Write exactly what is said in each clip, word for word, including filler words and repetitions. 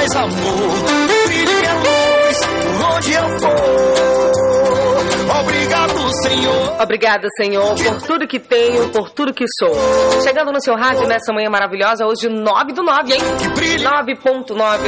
mais amor. Brilhe minha luz por onde eu for. Obrigado, Senhor. Obrigada, Senhor, por tudo que tenho, por tudo que sou. Chegando no seu rádio nessa manhã maravilhosa, hoje nove do nove, hein? nove ponto nove.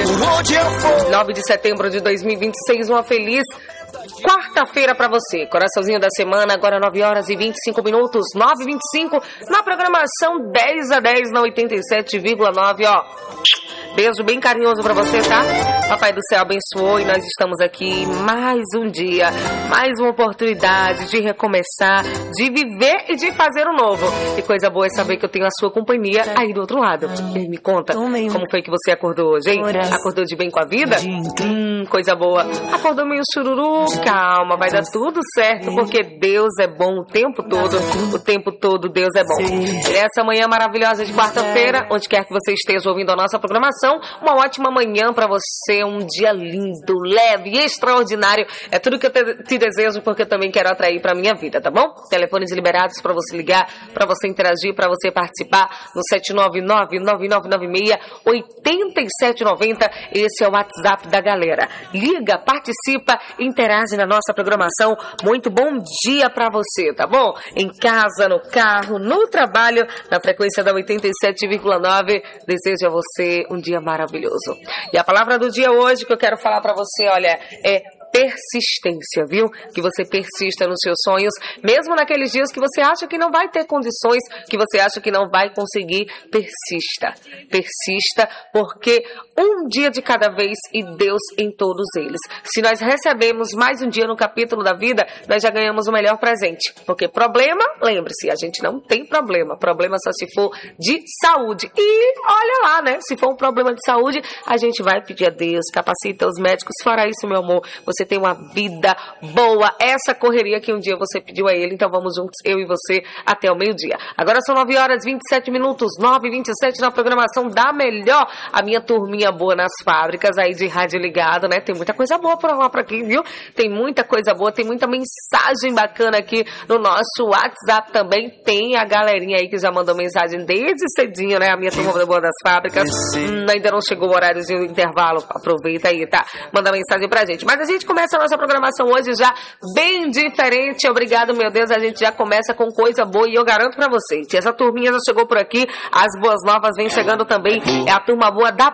nove de setembro de dois mil e vinte e seis, uma feliz quarta-feira pra você. Coraçãozinho da semana, agora nove horas e vinte e cinco minutos, nove e vinte e cinco, na programação dez a dez na oitenta e sete vírgula nove, ó. Beijo bem carinhoso pra você, tá? Papai do céu abençoou e nós estamos aqui mais um dia, mais uma oportunidade de recomeçar, de viver e de fazer o novo. E coisa boa é saber que eu tenho a sua companhia aí do outro lado. E aí, me conta, como foi que você acordou hoje, hein? Acordou de bem com a vida? Hum, coisa boa. Acordou meio chururu? Calma, vai dar tudo certo, porque Deus é bom o tempo todo. O tempo todo Deus é bom. E essa manhã maravilhosa de quarta-feira, onde quer que você esteja ouvindo a nossa programação, uma ótima manhã pra você, um dia lindo, leve, extraordinário. É tudo que eu te, te desejo, porque eu também quero atrair pra minha vida, tá bom? Telefones liberados pra você ligar, pra você interagir, pra você participar no sete nove nove, nove nove nove seis, oito sete nove zero. Esse é o WhatsApp da galera. Liga, participa, interage na nossa programação. Muito bom dia pra você, tá bom? Em casa, no carro, no trabalho, na frequência da oitenta e sete vírgula nove. Desejo a você um dia maravilhoso. E a palavra do dia hoje que eu quero falar pra você, olha, é persistência, viu? Que você persista nos seus sonhos, mesmo naqueles dias que você acha que não vai ter condições, que você acha que não vai conseguir, persista. Persista, porque um dia de cada vez e Deus em todos eles. Se nós recebemos mais um dia no capítulo da vida, nós já ganhamos o melhor presente. Porque problema, lembre-se, a gente não tem problema. Problema só se for de saúde. E olha lá, né? Se for um problema de saúde, a gente vai pedir a Deus, capacita os médicos. Fora isso, meu amor, você tem uma vida boa, essa correria que um dia você pediu a ele, então vamos juntos, eu e você, até o meio-dia. Agora são nove horas e vinte e sete minutos, nove e vinte e sete na programação da melhor, a minha turminha boa nas fábricas aí de rádio ligado, né? Tem muita coisa boa pra lá, pra aqui, viu? Tem muita coisa boa, tem muita mensagem bacana aqui no nosso WhatsApp também, tem a galerinha aí que já mandou mensagem desde cedinho, né? A minha turma boa das fábricas, hum, ainda não chegou o horário de intervalo, aproveita aí, tá? Manda mensagem pra gente, mas a gente começa a nossa programação hoje já bem diferente. Obrigado, meu Deus. A gente já começa com coisa boa e eu garanto pra vocês. Se essa turminha já chegou por aqui, as boas novas vêm chegando também. É a turma boa da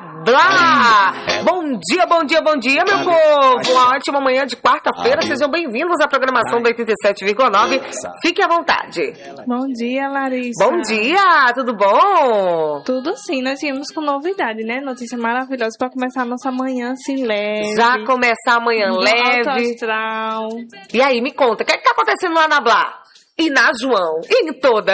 Blá. Bom dia, bom dia, bom dia, meu povo. Uma ótima manhã de quarta-feira. Sejam bem-vindos à programação do oitenta e sete vírgula nove. Fique à vontade. Bom dia, Larissa. Bom dia, tudo bom? Tudo sim. Nós viemos com novidade, né? Notícia maravilhosa pra começar a nossa manhã assim leve. Já começar amanhã leve. Alto astral. E aí, me conta, o que é que tá acontecendo lá na Blá? E na João, e em todas.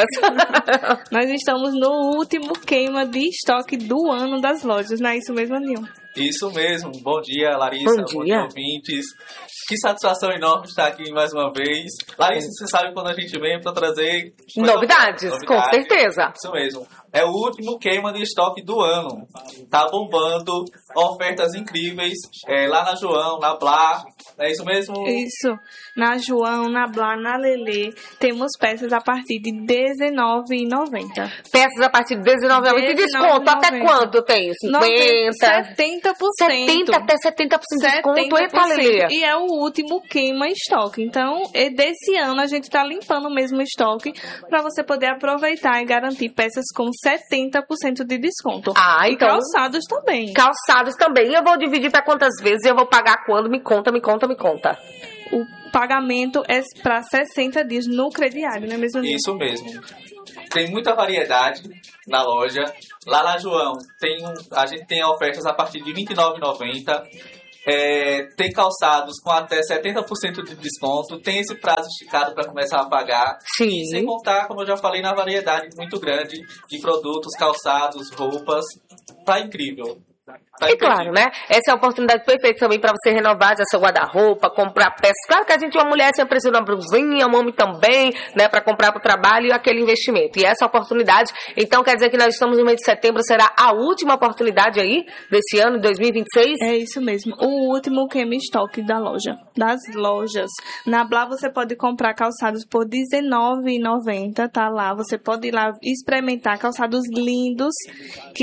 Nós estamos no último queima de estoque do ano das lojas, não é isso mesmo, Nil? Isso mesmo. Bom dia, Larissa. Bom dia. Bom dia, ouvintes. Que satisfação enorme estar aqui mais uma vez. Larissa, você sabe quando a gente vem para trazer... Novidades, novidades, com certeza. Isso mesmo. É o último queima de estoque do ano. Tá bombando, ofertas incríveis é, lá na João, na Blá. É isso mesmo? Isso. Na João, na Blá, na Lelê, temos peças a partir de dezenove reais e noventa centavos. Peças a partir de dezenove reais e noventa centavos. E desconto até quanto tem? cinquenta? setenta por cento. setenta até setenta por cento de desconto. Eita, Lelê. E é o último queima estoque. Então, desse ano a gente tá limpando mesmo o estoque para você poder aproveitar e garantir peças com setenta por cento de desconto. Ah, então... E calçados também. Calçados também. Eu vou dividir para quantas vezes e eu vou pagar quando? Me conta, me conta, me conta. O pagamento é para sessenta dias no crediário, não é mesmo? Isso mesmo. Tem muita variedade na loja. Lá na João, tem um, a gente tem ofertas a partir de vinte e nove reais e noventa centavos. É, tem calçados com até setenta por cento de desconto, tem esse prazo esticado para começar a pagar. Sim. E sem contar, como eu já falei, na variedade muito grande de produtos, calçados, roupas. Tá incrível. Tá e claro, né? Essa é a oportunidade perfeita também para você renovar já seu guarda-roupa, comprar peças. Claro que a gente, uma mulher, sempre precisa de uma blusinha, um homem também, né? Para comprar para o trabalho e aquele investimento. E essa oportunidade, então, quer dizer que nós estamos no mês de setembro, será a última oportunidade aí desse ano, dois mil e vinte e seis? É isso mesmo. O último queima estoque da loja, das lojas. Na Blá você pode comprar calçados por dezenove reais e noventa centavos, tá lá. Você pode ir lá experimentar calçados lindos que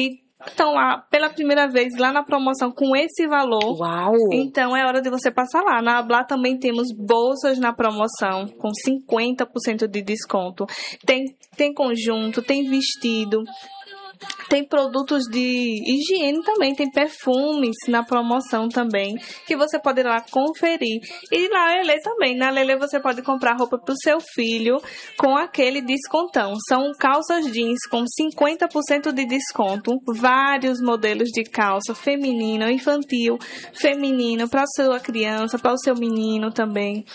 estão lá pela primeira vez lá na promoção com esse valor. Uau! Então é hora de você passar lá. Na Ablá também temos bolsas na promoção com cinquenta por cento de desconto. Tem, tem conjunto, tem vestido. Tem produtos de higiene também, tem perfumes na promoção também, que você pode ir lá conferir. E na Lelê também, na Lelê você pode comprar roupa para o seu filho com aquele descontão. São calças jeans com cinquenta por cento de desconto, vários modelos de calça, feminino, infantil, feminino, para a sua criança, para o seu menino também.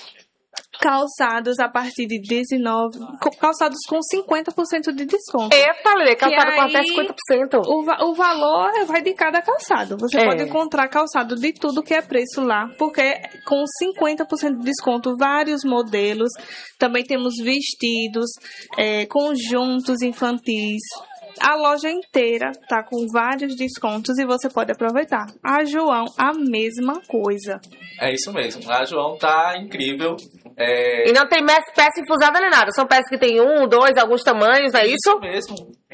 Calçados a partir de dezenove, calçados com cinquenta por cento de desconto. Eita, Lelê, calçado com até cinquenta por cento. O, va- o valor vai de cada calçado. Você É. pode encontrar calçado de tudo que é preço lá, porque com cinquenta por cento de desconto, vários modelos. Também temos vestidos, é, conjuntos infantis. A loja inteira tá com vários descontos e você pode aproveitar. A João, a mesma coisa. É isso mesmo. A João tá incrível. É... E não tem mais peça infusada nem nada. São peças que tem um, dois, alguns tamanhos, é isso? Isso mesmo.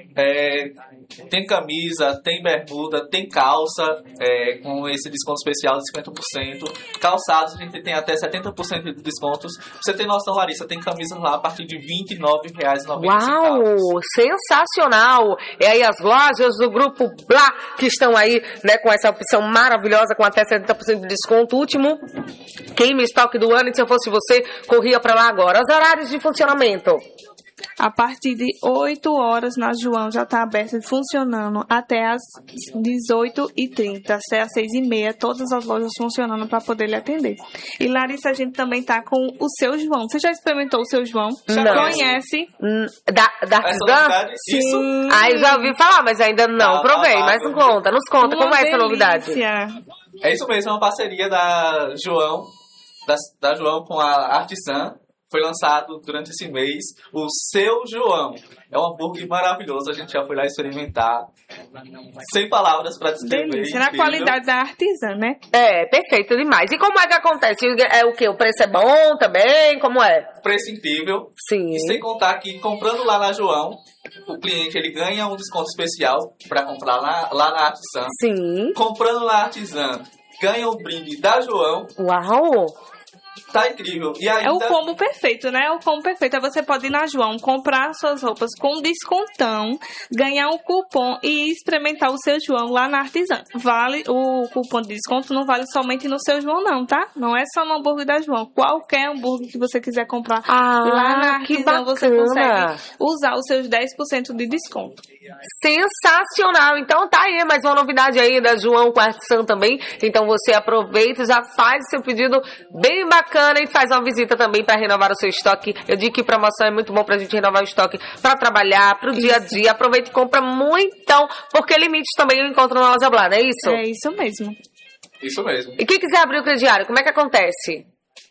É, tem camisa, tem bermuda, tem calça, é, com esse desconto especial de cinquenta por cento. Calçados, a gente tem até setenta por cento de descontos. Pra você ter noção, Larissa, tem camisas lá a partir de vinte e nove reais e noventa centavos. Uau, sensacional! E aí as lojas do Grupo Blá que estão aí, né, com essa opção maravilhosa, com até setenta por cento de desconto. Último Queima Estoque do ano, e se eu fosse você, corria pra lá agora. Os horários de funcionamento. A partir de oito horas na João já está aberto e funcionando até as dezoito e trinta, até as seis e meia, todas as lojas funcionando para poder lhe atender. E Larissa, a gente também tá com o seu João. Você já experimentou o seu João? Já Não. conhece? Hum, Da, da Essa artesã? novidade, isso. Ah, eu já ouvi falar, mas ainda não Ah, provei. ah, ah, Mas não ah, conta, nos conta. Uma Como é essa novidade? delícia. É isso mesmo, é uma parceria da João, da, da João com a Artisan. Foi lançado durante esse mês o Seu João. É um hambúrguer maravilhoso, a gente já foi lá experimentar. Sem palavras para descrever. Delícia. Na incrível. qualidade da artesã, né? É, perfeito demais. E como é que acontece? É o quê? O preço é bom também? Como é? Preço incrível. Sim. E sem contar que comprando lá na João, o cliente ele ganha um desconto especial para comprar lá, lá na Artisan. Sim. Comprando na Artisan, ganha um brinde da João. Uau! Tá incrível. E ainda... É o combo perfeito, né? É o combo perfeito. Aí você pode ir na João, comprar suas roupas com descontão, ganhar um cupom e experimentar o seu João lá na Artisan. Vale, o cupom de desconto não vale somente no seu João, não, tá? Não é só no hambúrguer da João. Qualquer hambúrguer que você quiser comprar Ah, lá na que Artisan, você bacana. consegue usar os seus dez por cento de desconto. Sensacional! Então tá aí, mais uma novidade aí da João com a Artisan também. Então você aproveita, já faz seu pedido bem bacana e faz uma visita também para renovar o seu estoque. Eu digo que promoção é muito bom pra gente renovar o estoque para trabalhar, pro dia a dia. Aproveita e compra muitão, porque limites também eu encontro na Loja Blá, não é isso? É isso mesmo. Isso mesmo. E quem quiser abrir o crediário, como é que acontece?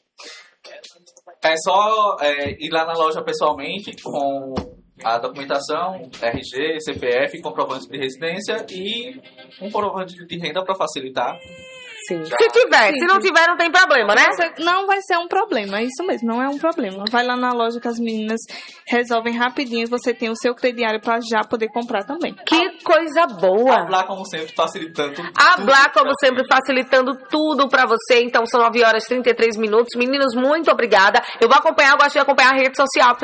É só é, ir lá na loja pessoalmente com a documentação, R G, C P F, comprovante de residência e um comprovante de renda para facilitar. Sim. Se tiver, Sim, se não sim. tiver, não tem problema, né? Você- não vai ser um problema, é isso mesmo, não é um problema. Vai lá na loja que as meninas resolvem rapidinho e você tem o seu crediário para já poder comprar também. Que coisa boa! Lá, como sempre, facilitando. A tudo Blá, como pra sempre, gente. facilitando tudo pra você. Então, são nove horas e trinta e três minutos. Meninos, muito obrigada. Eu vou acompanhar, eu gosto de acompanhar a rede social.